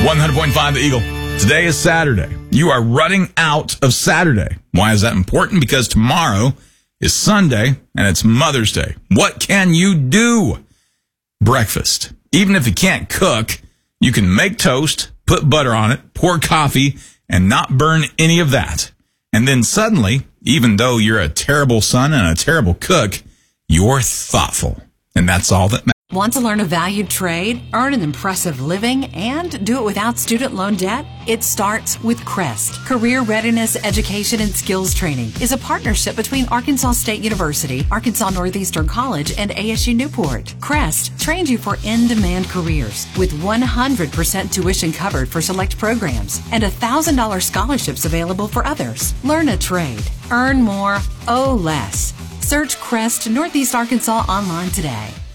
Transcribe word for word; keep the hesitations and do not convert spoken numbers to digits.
one hundred point five The Eagle. Today is Saturday. You are running out of Saturday. Why is that important? Because tomorrow is Sunday and it's Mother's Day. What can you do? Breakfast. Even if you can't cook, you can make toast, put butter on it, pour coffee, and not burn any of that. And then suddenly, even though you're a terrible son and a terrible cook, you're thoughtful. And that's all that matters. Want to learn a valued trade, earn an impressive living, and do it without student loan debt? It starts with Crest. Career Readiness Education and Skills Training is a partnership between Arkansas State University, Arkansas Northeastern College, and A S U Newport. Crest trains you for in-demand careers with one hundred percent tuition covered for select programs and one thousand dollars scholarships available for others. Learn a trade. Earn more. Owe less. Search Crest Northeast Arkansas online today.